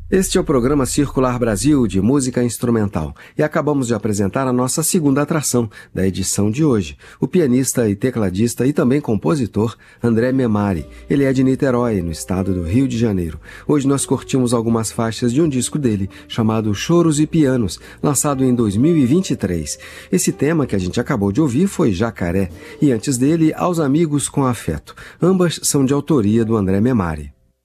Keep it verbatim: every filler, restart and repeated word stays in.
Este é o programa Circular Brasil de música instrumental e acabamos de apresentar a nossa segunda atração da edição de hoje, o pianista e tecladista e também compositor André Memari. Ele é de Niterói, no estado do Rio de Janeiro. Hoje nós curtimos algumas faixas de um disco dele, chamado Choros e Pianos, lançado em dois mil e vinte e três. Esse tema que a gente acabou de ouvir foi Jacaré e antes dele, Aos Amigos com Afeto. Ambas são de autoria do André Memari.